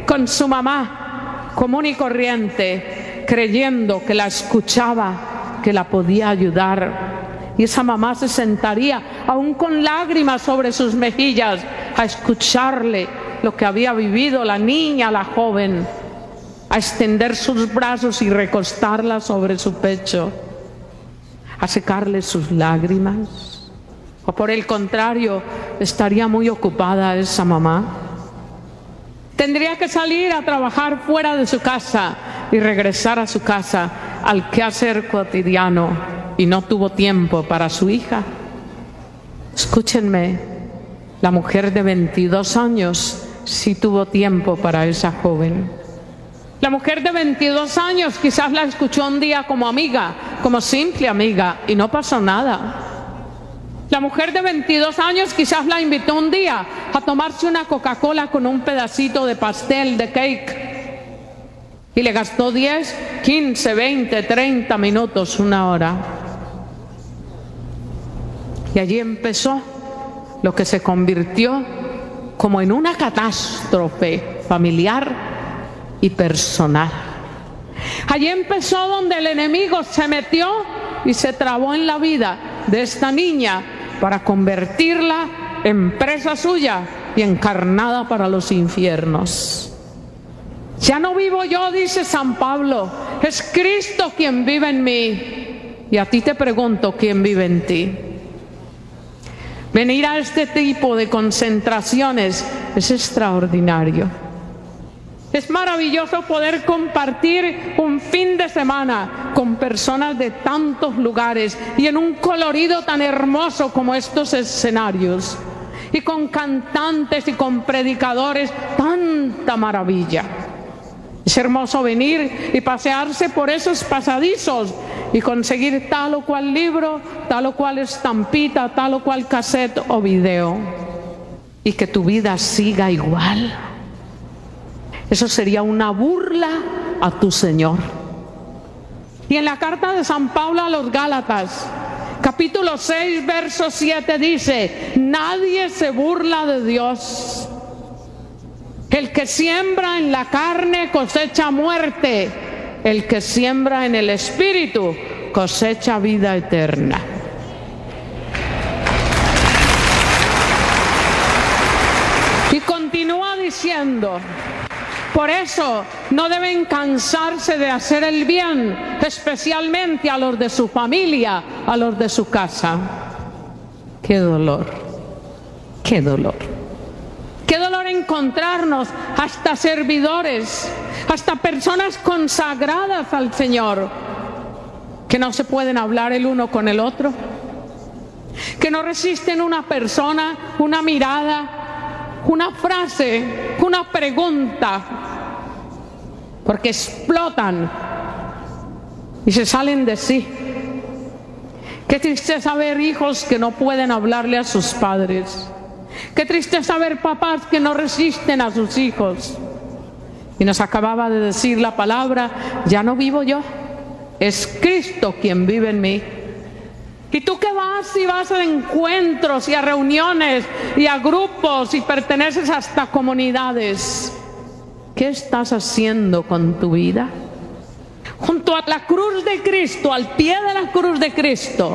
con su mamá común y corriente, creyendo que la escuchaba, que la podía ayudar. Y esa mamá se sentaría, aún con lágrimas sobre sus mejillas, a escucharle lo que había vivido la niña, la joven, a extender sus brazos y recostarla sobre su pecho, a secarle sus lágrimas. O por el contrario, estaría muy ocupada esa mamá. Tendría que salir a trabajar fuera de su casa y regresar a su casa al quehacer cotidiano, y no tuvo tiempo para su hija. Escúchenme, la mujer de 22 años sí tuvo tiempo para esa joven. La mujer de 22 años quizás la escuchó un día como amiga, como simple amiga, y no pasó nada. La mujer de 22 años quizás la invitó un día a tomarse una Coca-Cola con un pedacito de pastel, de cake, y le gastó 10, 15, 20, 30 minutos, una hora. Y allí empezó lo que se convirtió como en una catástrofe familiar y personal. Allí empezó donde el enemigo se metió y se trabó en la vida de esta niña para convertirla en presa suya y encarnada para los infiernos. Ya no vivo yo, dice San Pablo, es Cristo quien vive en mí. Y a ti te pregunto, ¿quién vive en ti? Venir a este tipo de concentraciones es extraordinario. Es maravilloso poder compartir un fin de semana con personas de tantos lugares y en un colorido tan hermoso como estos escenarios, y con cantantes y con predicadores, tanta maravilla. Es hermoso venir y pasearse por esos pasadizos y conseguir tal o cual libro, tal o cual estampita, tal o cual cassette o video, y que tu vida siga igual. Eso sería una burla a tu Señor. Y en la carta de San Pablo a los Gálatas, capítulo 6, verso 7 dice: nadie se burla de Dios. El que siembra en la carne cosecha muerte, el que siembra en el Espíritu cosecha vida eterna. Y continúa diciendo: por eso no deben cansarse de hacer el bien, especialmente a los de su familia, a los de su casa. ¡Qué dolor! ¡Qué dolor! ¡Qué dolor encontrarnos hasta servidores, hasta personas consagradas al Señor, que no se pueden hablar el uno con el otro, que no resisten una persona, una mirada, una frase, una pregunta, porque explotan y se salen de sí? Qué tristeza ver hijos que no pueden hablarle a sus padres. Qué tristeza ver papás que no resisten a sus hijos. Y nos acababa de decir la palabra: ya no vivo yo, es Cristo quien vive en mí. Y tú que vas y vas a encuentros y a reuniones y a grupos y perteneces hasta comunidades, ¿qué estás haciendo con tu vida? Junto a la cruz de Cristo, al pie de la cruz de Cristo,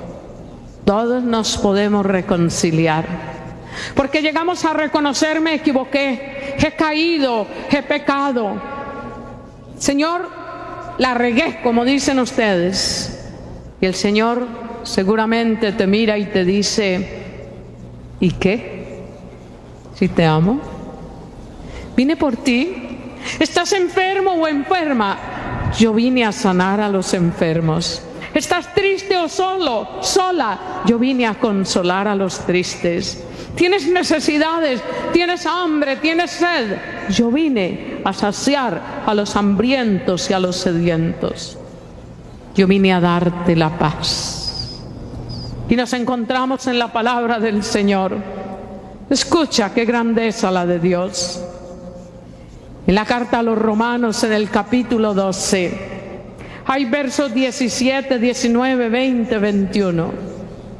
todos nos podemos reconciliar. Porque llegamos a reconocer: me equivoqué, he caído, he pecado. Señor, la regué, como dicen ustedes. Y el Señor seguramente te mira y te dice: ¿y qué? Si te amo, vine por ti. ¿Estás enfermo o enferma? Yo vine a sanar a los enfermos. ¿Estás triste o solo, sola? Yo vine a consolar a los tristes. ¿Tienes necesidades? ¿Tienes hambre? ¿Tienes sed? Yo vine a saciar a los hambrientos y a los sedientos. Yo vine a darte la paz. Y nos encontramos en la palabra del Señor. Escucha qué grandeza la de Dios. En la carta a los Romanos, en el capítulo 12, hay versos 17, 19, 20, 21.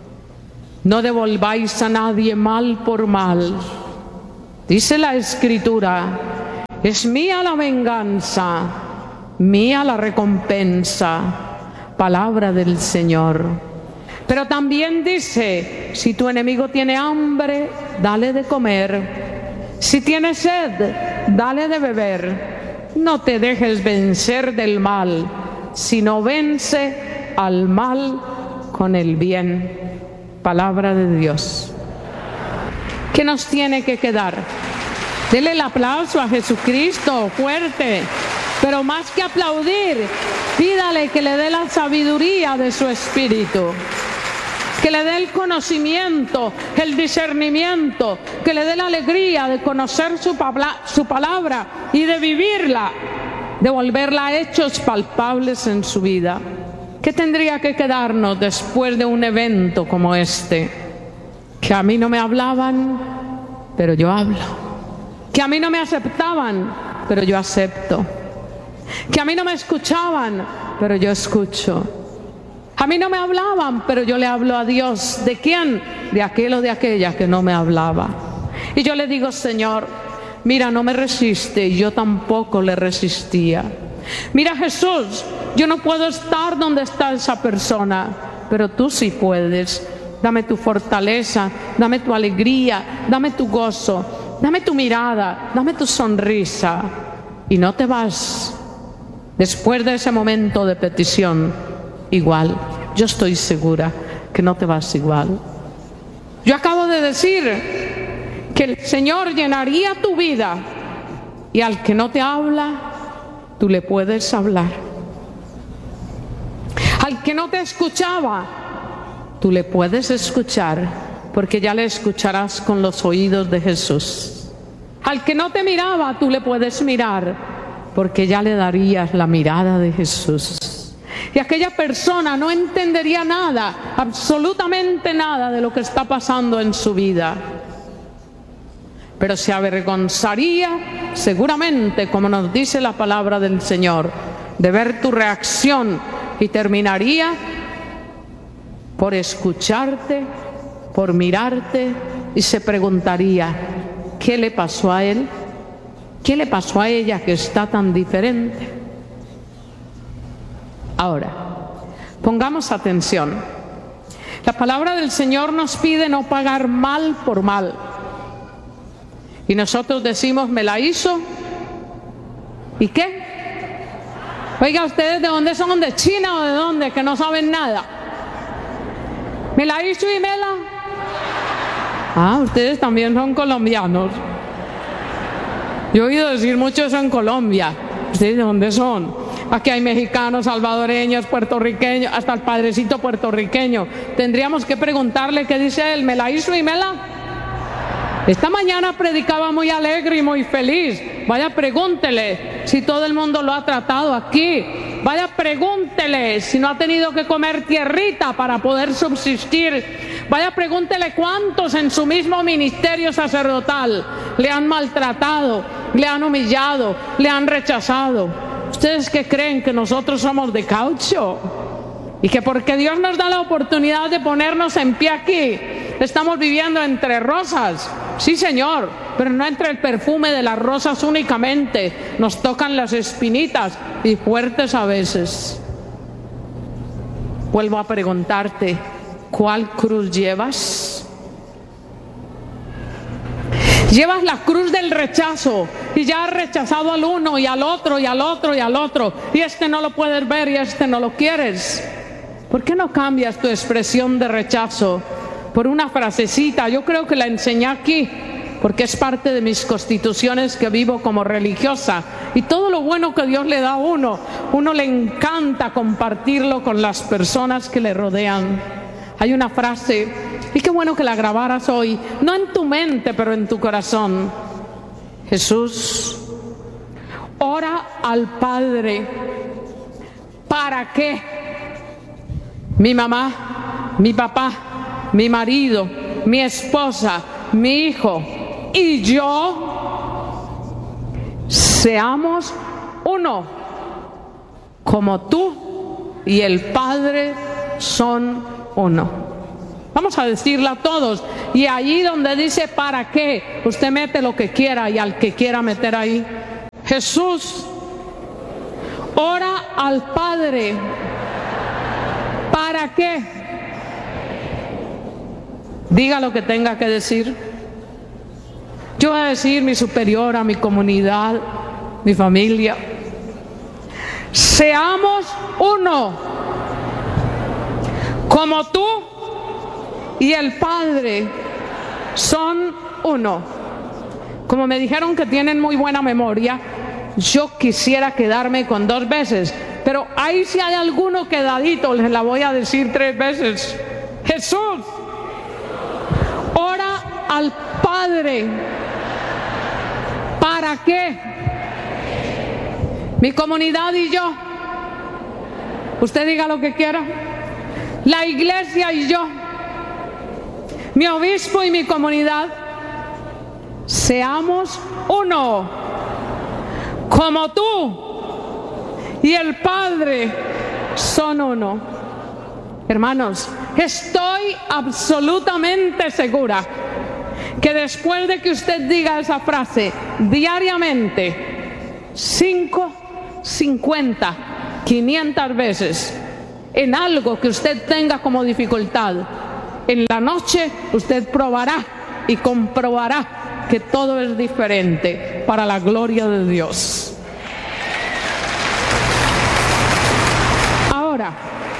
No devolváis a nadie mal por mal. Dice la Escritura Es mía la venganza, mía la recompensa. Palabra del Señor. Pero también dice, si tu enemigo tiene hambre, dale de comer. Si tiene sed, dale de beber. No te dejes vencer del mal, sino vence al mal con el bien. Palabra de Dios. ¿Qué nos tiene que quedar? Dele el aplauso a Jesucristo fuerte, pero más que aplaudir, pídale que le dé la sabiduría de su espíritu, que le dé el conocimiento, el discernimiento, que le dé la alegría de conocer su palabra y de vivirla, de volverla a hechos palpables en su vida. ¿Qué tendría que quedarnos después de un evento como este? Que a mí no me hablaban, pero yo hablo. Que a mí no me aceptaban, pero yo acepto. Que a mí no me escuchaban, pero yo escucho. A mí no me hablaban, pero yo le hablo a Dios. ¿De quién? De aquel o de aquella que no me hablaba. Y yo le digo, Señor, mira, no me resiste y yo tampoco le resistía. Mira, Jesús, yo no puedo estar donde está esa persona, pero tú sí puedes. Dame tu fortaleza, dame tu alegría, dame tu gozo, dame tu mirada, dame tu sonrisa. Y no te vas después de ese momento de petición igual. Yo estoy segura que no te vas igual. Yo acabo de decir que el Señor llenaría tu vida y al que no te habla, tú le puedes hablar. Al que no te escuchaba, tú le puedes escuchar, porque ya le escucharás con los oídos de Jesús. Al que no te miraba, tú le puedes mirar, porque ya le darías la mirada de Jesús. Y aquella persona no entendería nada, absolutamente nada de lo que está pasando en su vida. Pero se avergonzaría seguramente, como nos dice la palabra del Señor, de ver tu reacción y terminaría por escucharte, por mirarte y se preguntaría, ¿qué le pasó a él? ¿Qué le pasó a ella que está tan diferente? Ahora, pongamos atención. La palabra del Señor nos pide no pagar mal por mal. Y nosotros decimos, me la hizo. ¿Y qué? Oiga, ¿ustedes de dónde son? ¿De China o de dónde? Que no saben nada. ¿Me la hizo y me la? Ah, ustedes también son colombianos. Yo he oído decir mucho eso en Colombia. ¿Ustedes de dónde son? Aquí hay mexicanos, salvadoreños, puertorriqueños, hasta el padrecito puertorriqueño. Tendríamos que preguntarle qué dice él, ¿me la hizo y me la? Esta mañana predicaba muy alegre y muy feliz. Vaya, pregúntele si todo el mundo lo ha tratado aquí. Vaya, pregúntele si no ha tenido que comer tierrita para poder subsistir. Vaya, pregúntele cuántos en su mismo ministerio sacerdotal le han maltratado, le han humillado, le han rechazado. ¿Ustedes qué creen? ¿Que nosotros somos de caucho? Y que porque Dios nos da la oportunidad de ponernos en pie aquí, estamos viviendo entre rosas. Sí, Señor, pero no entre el perfume de las rosas únicamente. Nos tocan las espinitas y fuertes a veces. Vuelvo a preguntarte, ¿cuál cruz llevas? Llevas la cruz del rechazo y ya has rechazado al uno y al otro y al otro y al otro, y este no lo puedes ver y este no lo quieres. ¿Por qué no cambias tu expresión de rechazo por una frasecita? Yo creo que la enseñé aquí porque es parte de mis constituciones que vivo como religiosa, y todo lo bueno que Dios le da a uno le encanta compartirlo con las personas que le rodean. Hay una frase, y qué bueno que la grabaras hoy, no en tu mente, pero en tu corazón. Jesús, ora al Padre. ¿Para qué? Mi mamá, mi papá, mi marido, mi esposa, mi hijo y yo seamos uno, como tú y el Padre son uno. Vamos a decirla todos, y allí donde dice para qué, usted mete lo que quiera y al que quiera meter ahí. Jesús ora al Padre. ¿Para qué? Diga lo que tenga que decir. Yo voy a decir mi superior, a mi comunidad, mi familia. Seamos uno, como tú y el Padre son uno. Como me dijeron que tienen muy buena memoria, yo quisiera quedarme con 2 veces, pero ahí si hay alguno quedadito, les la voy a decir 3 veces. Jesús ora al Padre. ¿Para qué? Mi comunidad y yo. Usted diga lo que quiera. La iglesia y yo. Mi obispo y mi comunidad. Seamos uno. Como tú y el Padre son uno. Hermanos, estoy absolutamente segura que después de que usted diga esa frase diariamente, 5, 50, 500 veces, en algo que usted tenga como dificultad, en la noche usted probará y comprobará que todo es diferente para la gloria de Dios. Ahora,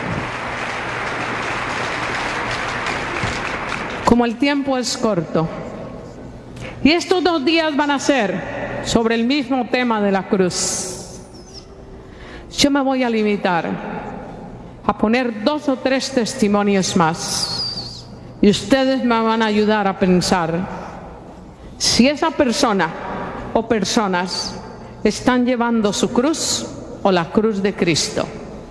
como el tiempo es corto, y estos 2 días van a ser sobre el mismo tema de la cruz, yo me voy a limitar a poner 2 o 3 testimonios más, y ustedes me van a ayudar a pensar si esa persona o personas están llevando su cruz o la cruz de Cristo.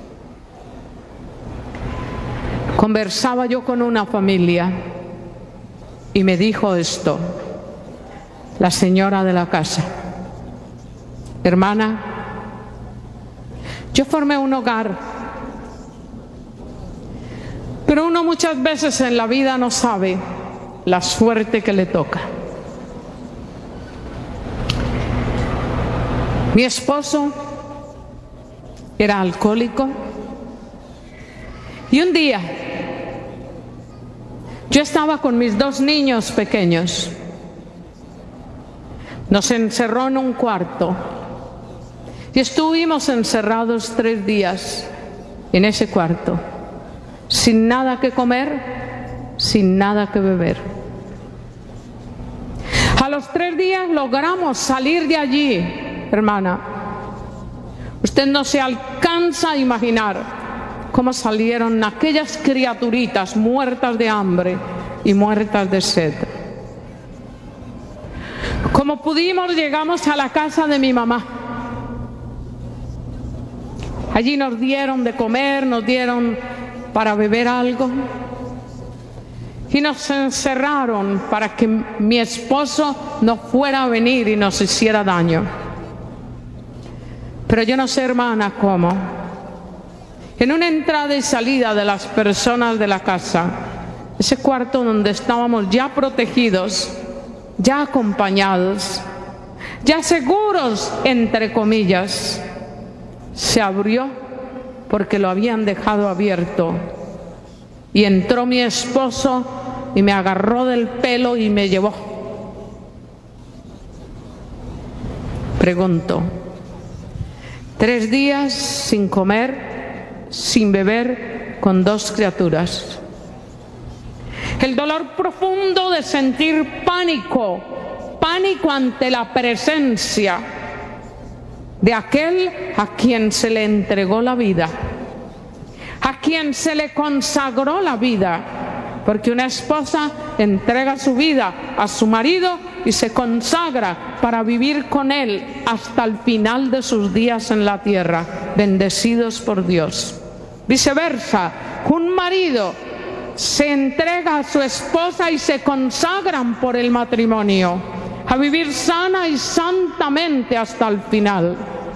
Conversaba yo con una familia y me dijo esto, la señora de la casa: hermana, yo formé un hogar, pero uno muchas veces en la vida no sabe la suerte que le toca. Mi esposo era alcohólico y un día yo estaba con mis 2 niños pequeños. Nos encerró en un cuarto y estuvimos encerrados 3 días en ese cuarto, sin nada que comer, sin nada que beber. A los 3 días logramos salir de allí, hermana. Usted no se alcanza a imaginar cómo salieron aquellas criaturitas muertas de hambre y muertas de sed. Como pudimos, llegamos a la casa de mi mamá. Allí nos dieron de comer, nos dieron para beber algo y nos encerraron para que mi esposo no fuera a venir y nos hiciera daño. Pero yo no sé, hermana, cómo. En una entrada y salida de las personas de la casa, ese cuarto donde estábamos ya protegidos, ya acompañados, ya seguros, entre comillas, se abrió porque lo habían dejado abierto. Y entró mi esposo y me agarró del pelo y me llevó. Pregunto, 3 días sin comer, sin beber, con 2 criaturas. El dolor profundo de sentir pánico, pánico ante la presencia de aquel a quien se le entregó la vida, a quien se le consagró la vida, porque una esposa entrega su vida a su marido y se consagra para vivir con él hasta el final de sus días en la tierra, bendecidos por Dios. Viceversa, un marido se entrega a su esposa y se consagran por el matrimonio, a vivir sana y santamente hasta el final.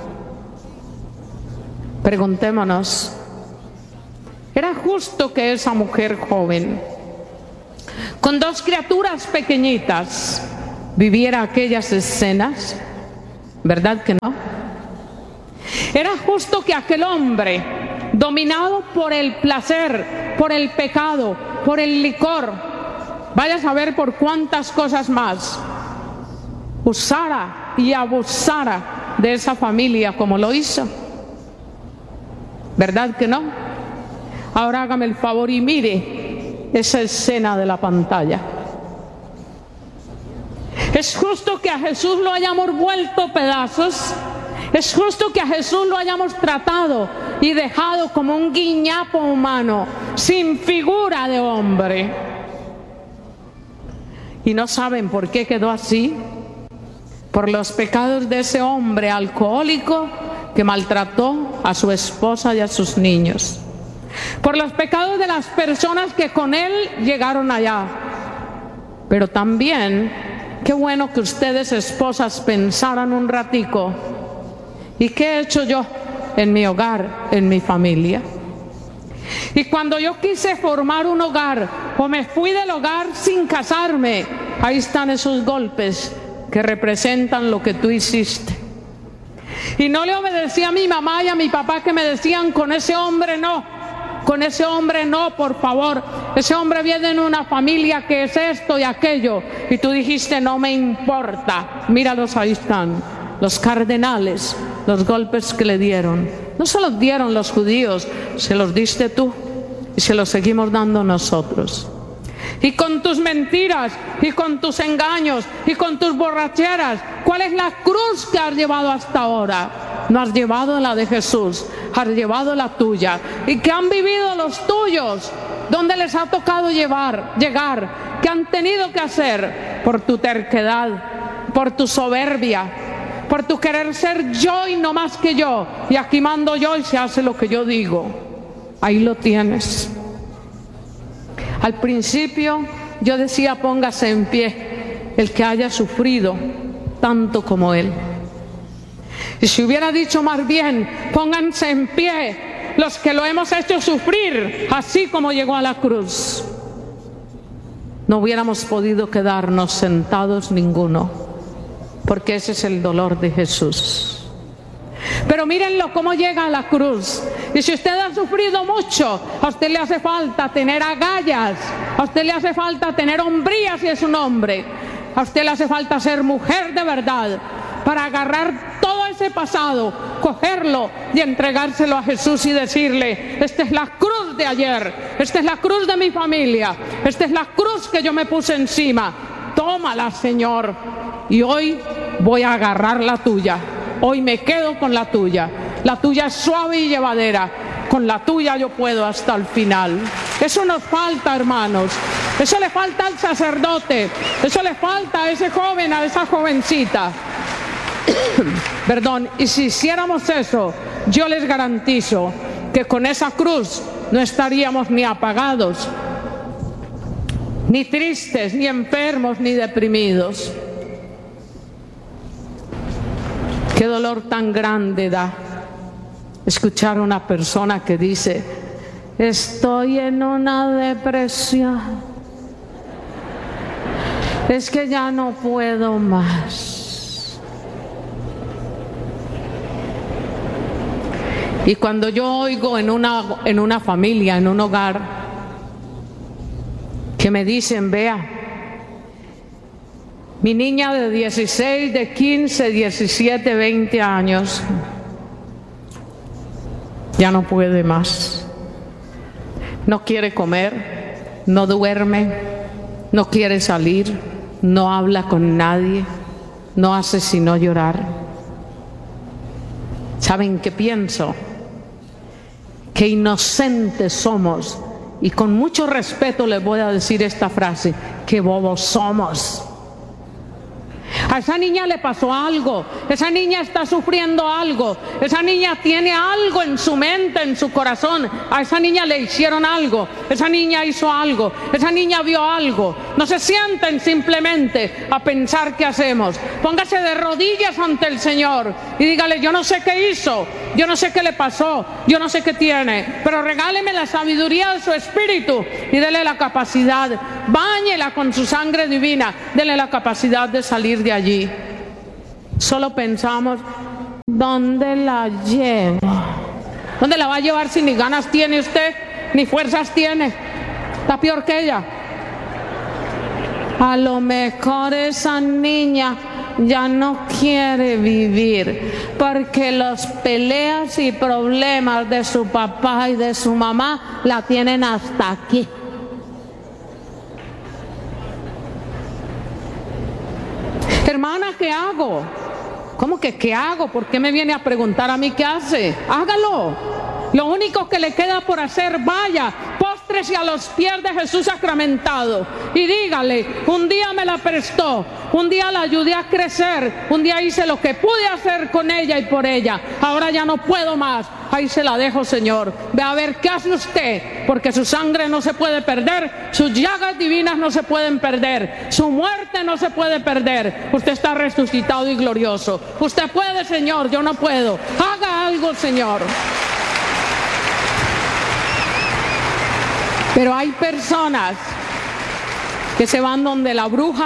Preguntémonos, ¿era justo que esa mujer joven, con 2 criaturas pequeñitas, viviera aquellas escenas? ¿Verdad que no? Era justo que aquel hombre, dominado por el placer, por el pecado, por el licor, vaya a saber por cuántas cosas más, usara y abusara de esa familia como lo hizo. ¿Verdad que no? Ahora hágame el favor y mire esa escena de la pantalla. Es justo que a Jesús lo hayamos vuelto pedazos. Es justo que a Jesús lo hayamos tratado y dejado como un guiñapo humano, sin figura de hombre. ¿Y no saben por qué quedó así? Por los pecados de ese hombre alcohólico que maltrató a su esposa y a sus niños. Por los pecados de las personas que con él llegaron allá. Pero también, qué bueno que ustedes, esposas, pensaran un ratico. ¿Y qué he hecho yo en mi hogar, en mi familia? Y cuando yo quise formar un hogar, o me fui del hogar sin casarme, ahí están esos golpes que representan lo que tú hiciste. Y no le obedecí a mi mamá y a mi papá, que me decían: con ese hombre no, con ese hombre no, por favor, ese hombre viene en una familia que es esto y aquello. Y tú dijiste: no me importa. Míralos, ahí están, los cardenales, los golpes que le dieron. No se los dieron los judíos, se los diste tú y se los seguimos dando nosotros. Y con tus mentiras, y con tus engaños, y con tus borracheras, ¿cuál es la cruz que has llevado hasta ahora? No has llevado la de Jesús, has llevado la tuya. ¿Y qué han vivido los tuyos? ¿Dónde les ha tocado llegar? ¿Qué han tenido que hacer? Por tu terquedad, por tu soberbia, por tu querer ser yo y no más que yo. Y aquí mando yo y se hace lo que yo digo. Ahí lo tienes. Al principio yo decía: póngase en pie el que haya sufrido tanto como él. Y si hubiera dicho más bien: pónganse en pie los que lo hemos hecho sufrir, así como llegó a la cruz, no hubiéramos podido quedarnos sentados ninguno, porque ese es el dolor de Jesús. Pero mírenlo cómo llega a la cruz. Y si usted ha sufrido mucho, a usted le hace falta tener agallas, a usted le hace falta tener hombría si es un hombre, a usted le hace falta ser mujer de verdad, para agarrar todo ese pasado, cogerlo y entregárselo a Jesús y decirle: esta es la cruz de ayer, esta es la cruz de mi familia, esta es la cruz que yo me puse encima, tómala, Señor, y hoy voy a agarrar la tuya. Hoy me quedo con la tuya. La tuya es suave y llevadera. Con la tuya yo puedo hasta el final. Eso nos falta, hermanos. Eso le falta al sacerdote. Eso le falta a ese joven, a esa jovencita. Perdón. Y si hiciéramos eso, yo les garantizo que con esa cruz no estaríamos ni apagados, ni tristes, ni enfermos, ni deprimidos. Qué dolor tan grande da escuchar a una persona que dice: estoy en una depresión, es que ya no puedo más. Y cuando yo oigo en una familia, en un hogar, que me dicen: vea, mi niña de 16, de 15, 17, 20 años ya no puede más. No quiere comer, no duerme, no quiere salir, no habla con nadie, no hace sino llorar. ¿Saben qué pienso? Qué inocentes somos. Y con mucho respeto les voy a decir esta frase: qué bobos somos. A esa niña le pasó algo, esa niña está sufriendo algo, esa niña tiene algo en su mente, en su corazón, a esa niña le hicieron algo, esa niña hizo algo, esa niña vio algo. No se sienten simplemente a pensar qué hacemos. Póngase de rodillas ante el Señor y dígale: yo no sé qué hizo, yo no sé qué le pasó, yo no sé qué tiene, pero regáleme la sabiduría de su espíritu y dele la capacidad, báñela con su sangre divina, dele la capacidad de salir de allí. solo pensamos, ¿dónde la llevo? ¿Dónde la va a llevar si ni ganas tiene usted, ni fuerzas tiene? Está peor que ella. A lo mejor esa niña ya no quiere vivir porque los peleas y problemas de su papá y de su mamá la tienen hasta aquí. Hermana, ¿qué hago? ¿Cómo que qué hago? ¿Por qué me viene a preguntar a mí qué hace? Hágalo. Lo único que le queda por hacer, vaya, póstrese a los pies de Jesús sacramentado y dígale, un día me la prestó, un día la ayudé a crecer, un día hice lo que pude hacer con ella y por ella, ahora ya no puedo más, ahí se la dejo, Señor. Ve a ver qué hace usted, porque su sangre no se puede perder, sus llagas divinas no se pueden perder, su muerte no se puede perder. Usted está resucitado y glorioso. Usted puede, Señor, yo no puedo. Haga algo, Señor. Pero hay personas que se van donde la bruja,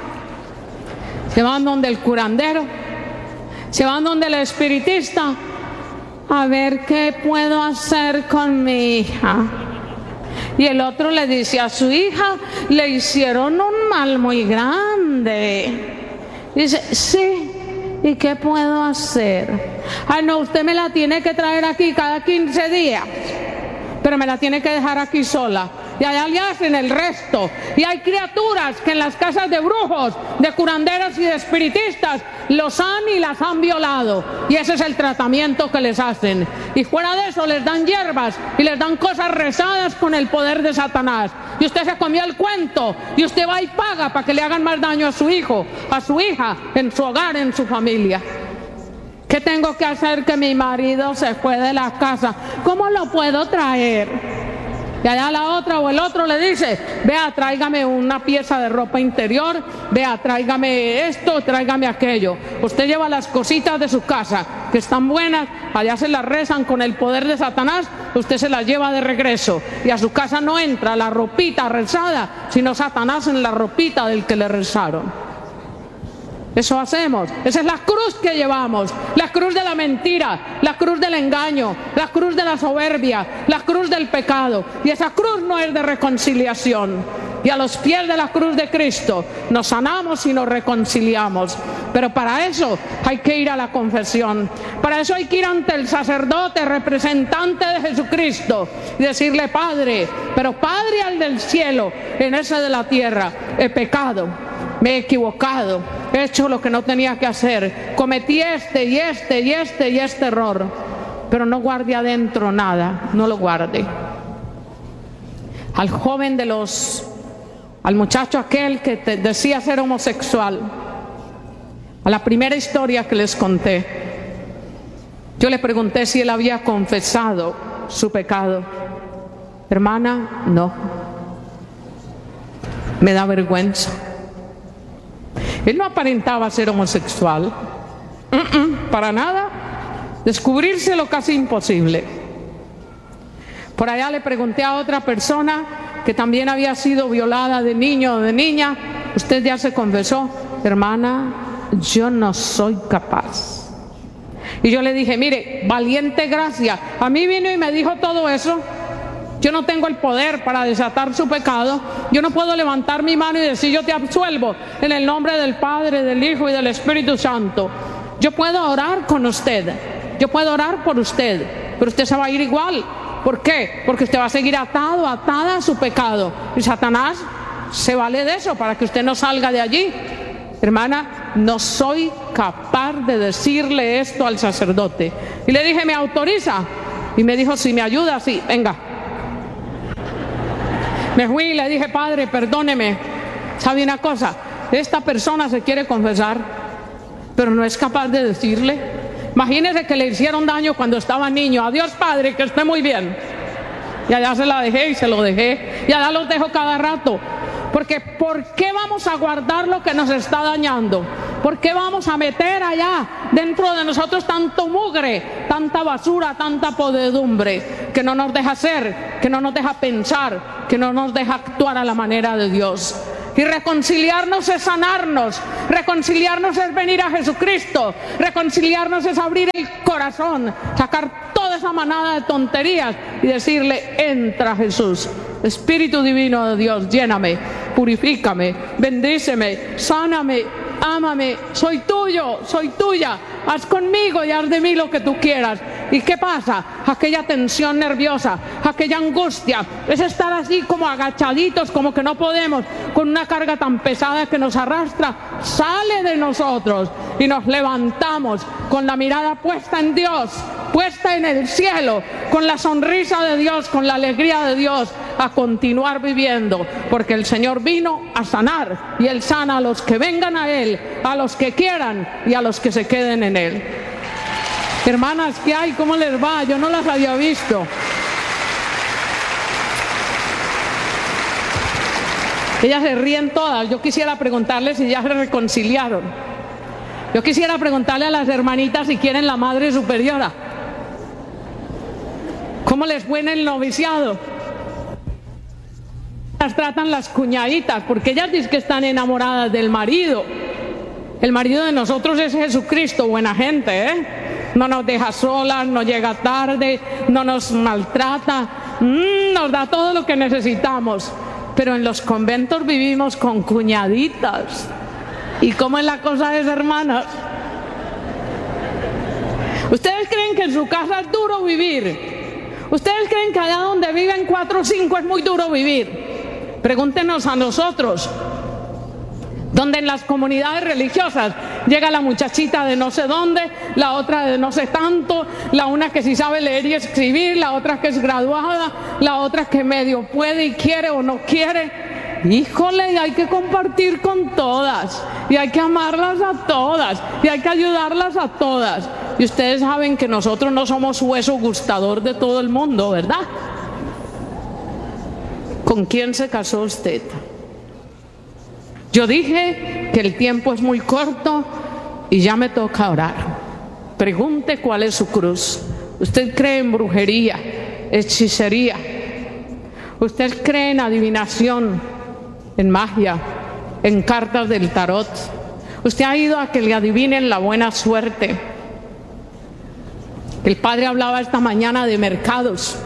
se van donde el curandero, se van donde el espiritista, a ver qué puedo hacer con mi hija. Y el otro le dice a su hija, le hicieron un mal muy grande. Dice, sí, ¿y qué puedo hacer? Ay, no, usted me la tiene que traer aquí cada 15 días. Pero me la tiene que dejar aquí sola. Y allá le hacen el resto. Y hay criaturas que en las casas de brujos, de curanderos y de espiritistas los han y las han violado. Y ese es el tratamiento que les hacen. Y fuera de eso les dan hierbas y les dan cosas rezadas con el poder de Satanás. Y usted se comió el cuento. Y usted va y paga para que le hagan más daño a su hijo, a su hija, en su hogar, en su familia. ¿Qué tengo que hacer? Que mi marido se fue de la casa. ¿Cómo lo puedo traer? Y allá la otra o el otro le dice, vea, tráigame una pieza de ropa interior, vea, tráigame esto, tráigame aquello. Usted lleva las cositas de su casa, que están buenas, allá se las rezan con el poder de Satanás, usted se las lleva de regreso. Y a su casa no entra la ropita rezada, sino Satanás en la ropita del que le rezaron. Eso hacemos, esa es la cruz que llevamos, la cruz de la mentira, la cruz del engaño, la cruz de la soberbia, la cruz del pecado. Y esa cruz no es de reconciliación. Y a los pies de la cruz de Cristo nos sanamos y nos reconciliamos. Pero para eso hay que ir a la confesión, para eso hay que ir ante el sacerdote, representante de Jesucristo, y decirle, Padre, pero Padre al del cielo, en ese de la tierra, he pecado, me he equivocado, he hecho lo que no tenía que hacer, cometí este error, pero no guarde adentro nada, no lo guarde. Al joven al muchacho aquel que decía ser homosexual, a la primera historia que les conté, yo le pregunté si él había confesado su pecado. Hermana, no, me da vergüenza. Él no aparentaba ser homosexual, para nada, descubrírselo casi imposible. Por allá le pregunté a otra persona que también había sido violada de niño o de niña, usted ya se confesó. Hermana, yo no soy capaz. Y yo le dije, mire, valiente Gracia, a mí vino y me dijo todo eso. Yo no tengo el poder para desatar su pecado. Yo no puedo levantar mi mano y decir, yo te absuelvo en el nombre del Padre, del Hijo y del Espíritu Santo. Yo puedo orar con usted, yo puedo orar por usted, pero usted se va a ir igual. ¿Por qué? Porque usted va a seguir atado, atada a su pecado. Y Satanás se vale de eso para que usted no salga de allí. Hermana, no soy capaz de decirle esto al sacerdote. Y le dije, ¿me autoriza? Y me dijo, si me ayuda, sí, venga. Me fui y le dije, Padre, perdóneme. ¿Sabe una cosa? Esta persona se quiere confesar, pero no es capaz de decirle. Imagínese que le hicieron daño cuando estaba niño. Adiós, Padre, que esté muy bien. Y allá se la dejé y se lo dejé. Y allá los dejo cada rato. Porque ¿por qué vamos a guardar lo que nos está dañando? ¿Por qué vamos a meter allá dentro de nosotros tanto mugre, tanta basura, tanta podredumbre que no nos deja ser, que no nos deja pensar, que no nos deja actuar a la manera de Dios? Y reconciliarnos es sanarnos, reconciliarnos es venir a Jesucristo, reconciliarnos es abrir el corazón, sacar toda esa manada de tonterías y decirle: entra Jesús, Espíritu Divino de Dios, lléname, purifícame, bendíceme, sáname, ámame, soy tuyo, soy tuya, haz conmigo y haz de mí lo que tú quieras. ¿Y qué pasa? Aquella tensión nerviosa, aquella angustia, es estar así como agachaditos, como que no podemos, con una carga tan pesada que nos arrastra, sale de nosotros y nos levantamos con la mirada puesta en Dios, puesta en el cielo, con la sonrisa de Dios, con la alegría de Dios, a continuar viviendo, porque el Señor vino a sanar y Él sana a los que vengan a Él, a los que quieran y a los que se queden en Él. Hermanas, ¿qué hay? ¿Cómo les va? Yo no las había visto. Ellas se ríen todas. Yo quisiera preguntarles si ya se reconciliaron. Yo quisiera preguntarle a las hermanitas si quieren la Madre Superiora. ¿Cómo les fue en el noviciado? Las tratan las cuñaditas, porque ellas dicen que están enamoradas del marido. El marido de nosotros es Jesucristo, buena gente, ¿eh? No nos deja solas, no llega tarde, no nos maltrata, nos da todo lo que necesitamos. Pero en los conventos vivimos con cuñaditas. ¿Y cómo es la cosa esa, hermanas? ¿Ustedes creen que en su casa es duro vivir? ¿Ustedes creen que allá donde viven 4 o 5 es muy duro vivir? Pregúntenos a nosotros. Donde en las comunidades religiosas llega la muchachita de no sé dónde, la otra de no sé tanto, la una que sí sabe leer y escribir, la otra que es graduada, la otra que medio puede y quiere o no quiere. Híjole, y hay que compartir con todas, y hay que amarlas a todas, y hay que ayudarlas a todas. Y ustedes saben que nosotros no somos hueso gustador de todo el mundo, ¿verdad? ¿Con quién se casó usted? Yo dije que el tiempo es muy corto y ya me toca orar. Pregunte cuál es su cruz. ¿Usted cree en brujería, hechicería? ¿Usted cree en adivinación, en magia, en cartas del tarot? ¿Usted ha ido a que le adivinen la buena suerte? El padre hablaba esta mañana de mercados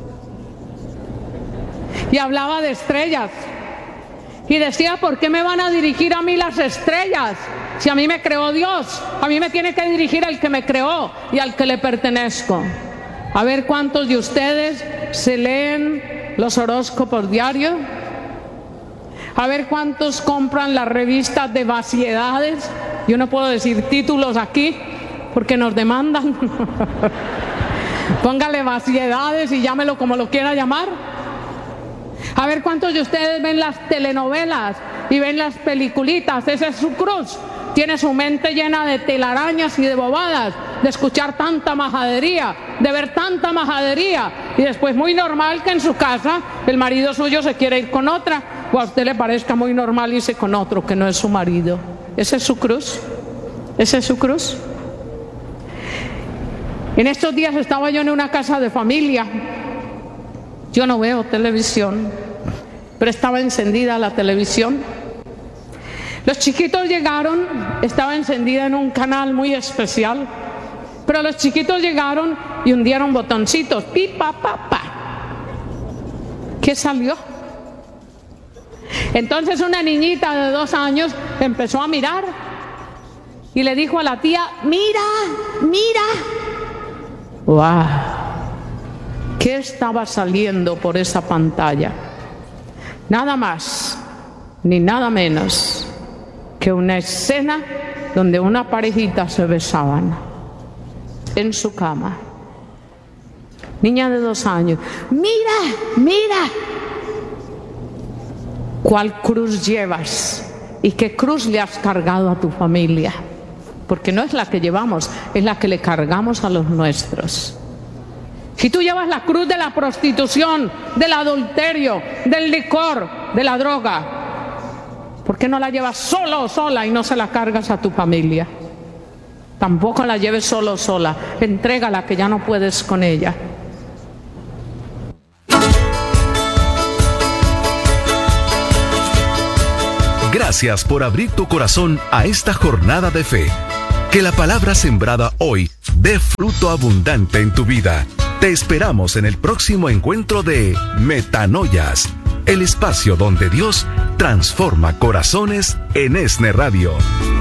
y hablaba de estrellas. Y decía: ¿por qué me van a dirigir a mí las estrellas? Si a mí me creó Dios, a mí me tiene que dirigir al que me creó y al que le pertenezco. A ver cuántos de ustedes se leen los horóscopos diarios. A ver cuántos compran las revistas de vaciedades. Yo no puedo decir títulos aquí porque nos demandan. Póngale vaciedades y llámelo como lo quiera llamar. A ver cuántos de ustedes ven las telenovelas y ven las peliculitas. Esa es su cruz. Tiene su mente llena de telarañas y de bobadas, de escuchar tanta majadería, de ver tanta majadería. Y después muy normal que en su casa el marido suyo se quiere ir con otra, o a usted le parezca muy normal irse con otro que no es su marido. ¿Esa es su cruz? ¿Esa es su cruz? En estos días estaba yo en una casa de familia. Yo no veo televisión, pero estaba encendida la televisión. Los chiquitos llegaron, estaba encendida en un canal muy especial, pero los chiquitos llegaron y hundieron botoncitos, pipa, pa. ¿Qué salió? Entonces una niñita de 2 años empezó a mirar y le dijo a la tía: mira, mira. ¡Wow! ¿Qué estaba saliendo por esa pantalla? Nada más ni nada menos que una escena donde una parejita se besaban en su cama. Niña de 2 años. Mira, mira. ¿Cuál cruz llevas? ¿Y qué cruz le has cargado a tu familia? Porque no es la que llevamos, es la que le cargamos a los nuestros. Si tú llevas la cruz de la prostitución, del adulterio, del licor, de la droga, ¿por qué no la llevas solo o sola y no se la cargas a tu familia? Tampoco la lleves solo o sola, entrégala que ya no puedes con ella. Gracias por abrir tu corazón a esta jornada de fe. Que la palabra sembrada hoy dé fruto abundante en tu vida. Te esperamos en el próximo encuentro de Metanoias, el espacio donde Dios transforma corazones en ESNE Radio.